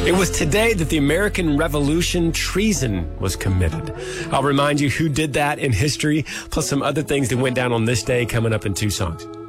It was today that the American Revolution treason was committed. I'll remind you who did that in history, plus some other things that went down on this day coming up in 2 songs.